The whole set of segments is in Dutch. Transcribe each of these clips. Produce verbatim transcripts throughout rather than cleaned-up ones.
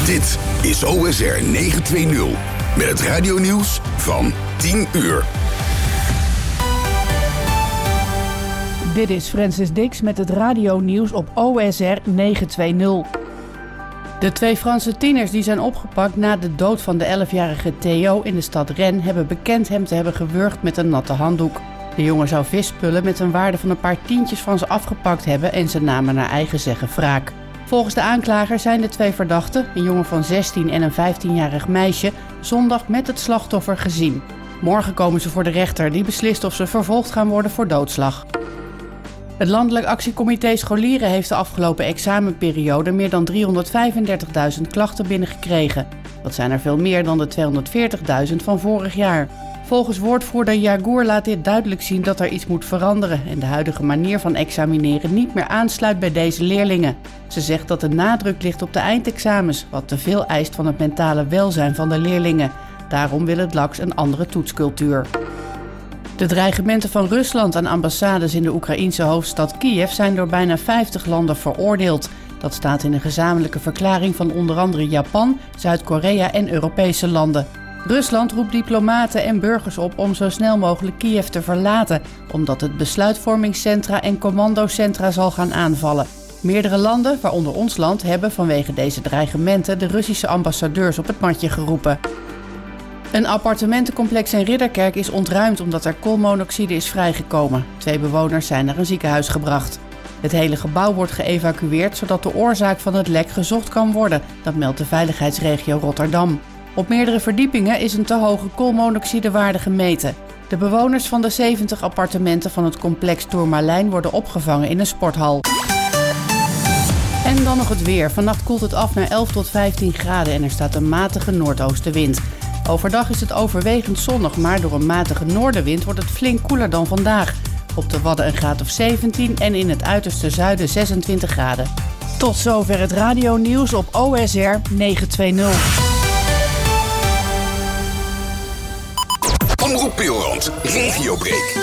Dit is O S R negenhonderdtwintig met het radionieuws van tien uur. Dit is Francis Dix met het radionieuws op O S R negenhonderdtwintig. De twee Franse tieners die zijn opgepakt na de dood van de elfjarige Theo in de stad Rennes hebben bekend hem te hebben gewurgd met een natte handdoek. De jongen zou visspullen met een waarde van een paar tientjes van ze afgepakt hebben en ze namen naar eigen zeggen wraak. Volgens de aanklager zijn de twee verdachten, een jongen van zestien en een vijftienjarig meisje, zondag met het slachtoffer gezien. Morgen komen ze voor de rechter die beslist of ze vervolgd gaan worden voor doodslag. Het Landelijk Actiecomité Scholieren heeft de afgelopen examenperiode meer dan driehonderdvijfendertigduizend klachten binnengekregen. Dat zijn er veel meer dan de tweehonderdveertigduizend van vorig jaar. Volgens woordvoerder Jagour laat dit duidelijk zien dat er iets moet veranderen en de huidige manier van examineren niet meer aansluit bij deze leerlingen. Ze zegt dat de nadruk ligt op de eindexamens, wat te veel eist van het mentale welzijn van de leerlingen. Daarom wil het L A X een andere toetscultuur. De dreigementen van Rusland aan ambassades in de Oekraïense hoofdstad Kiev zijn door bijna vijftig landen veroordeeld. Dat staat in een gezamenlijke verklaring van onder andere Japan, Zuid-Korea en Europese landen. Rusland roept diplomaten en burgers op om zo snel mogelijk Kiev te verlaten, omdat het besluitvormingscentra en commandocentra zal gaan aanvallen. Meerdere landen, waaronder ons land, hebben vanwege deze dreigementen de Russische ambassadeurs op het matje geroepen. Een appartementencomplex in Ridderkerk is ontruimd omdat er koolmonoxide is vrijgekomen. Twee bewoners zijn naar een ziekenhuis gebracht. Het hele gebouw wordt geëvacueerd zodat de oorzaak van het lek gezocht kan worden, dat meldt de veiligheidsregio Rotterdam. Op meerdere verdiepingen is een te hoge koolmonoxidewaarde gemeten. De bewoners van de zeventig appartementen van het complex Tourmalijn worden opgevangen in een sporthal. En dan nog het weer. Vannacht koelt het af naar elf tot vijftien graden en er staat een matige noordoostenwind. Overdag is het overwegend zonnig, maar door een matige noordenwind wordt het flink koeler dan vandaag. Op de Wadden een graad of zeventien en in het uiterste zuiden zesentwintig graden. Tot zover het radionieuws op O S R negenhonderdtwintig. Omroep Pilrand, Regiobreak.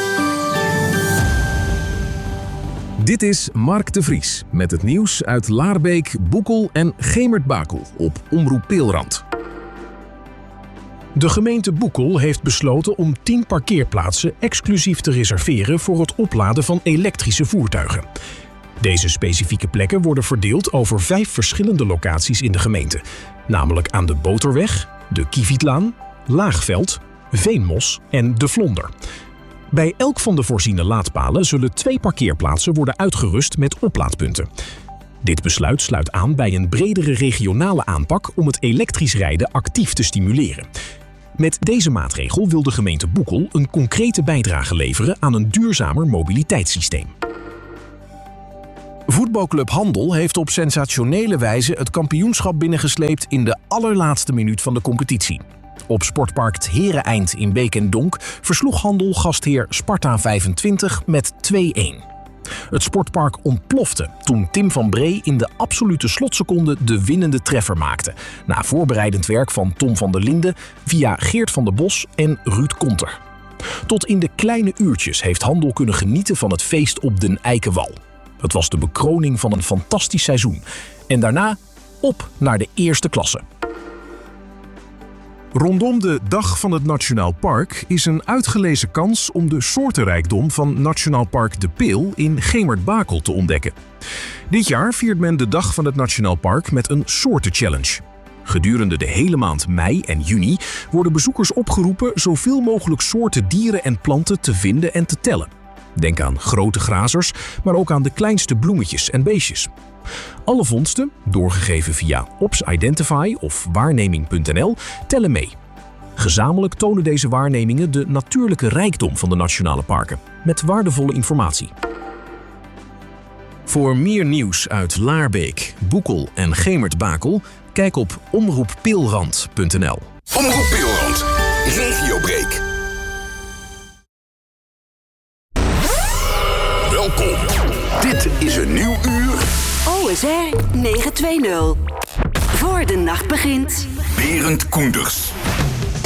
Dit is Mark de Vries met het nieuws uit Laarbeek, Boekel en Gemert-Bakel op Omroep Pilrand. De gemeente Boekel heeft besloten om tien parkeerplaatsen exclusief te reserveren voor het opladen van elektrische voertuigen. Deze specifieke plekken worden verdeeld over vijf verschillende locaties in de gemeente, namelijk aan de Boterweg, de Kievietlaan, Laagveld, Veenmos en de Vlonder. Bij elk van de voorziene laadpalen zullen twee parkeerplaatsen worden uitgerust met oplaadpunten. Dit besluit sluit aan bij een bredere regionale aanpak om het elektrisch rijden actief te stimuleren. Met deze maatregel wil de gemeente Boekel een concrete bijdrage leveren aan een duurzamer mobiliteitssysteem. Voetbalclub Handel heeft op sensationele wijze het kampioenschap binnengesleept in de allerlaatste minuut van de competitie. Op sportpark 't Hereneind in Beek en Donk versloeg Handel gastheer Sparta vijfentwintig met twee-een. Het sportpark ontplofte toen Tim van Bree in de absolute slotseconde de winnende treffer maakte, na voorbereidend werk van Tom van der Linden via Geert van der Bos en Ruud Konter. Tot in de kleine uurtjes heeft Handel kunnen genieten van het feest op den Eikenwal. Het was de bekroning van een fantastisch seizoen. En daarna op naar de eerste klasse. Rondom de Dag van het Nationaal Park is een uitgelezen kans om de soortenrijkdom van Nationaal Park De Peel in Gemert-Bakel te ontdekken. Dit jaar viert men de Dag van het Nationaal Park met een soortenchallenge. Gedurende de hele maand mei en juni worden bezoekers opgeroepen zoveel mogelijk soorten dieren en planten te vinden en te tellen. Denk aan grote grazers, maar ook aan de kleinste bloemetjes en beestjes. Alle vondsten, doorgegeven via OpsIdentify of waarneming punt n l, tellen mee. Gezamenlijk tonen deze waarnemingen de natuurlijke rijkdom van de nationale parken, met waardevolle informatie. Voor meer nieuws uit Laarbeek, Boekel en Gemert-Bakel, kijk op omroep pilrand punt n l. Omroep Pilrand, Regiobreak. Welkom. Dit is een nieuw uur. O S R negenhonderdtwintig. Voor de nacht begint. Berend Koenders.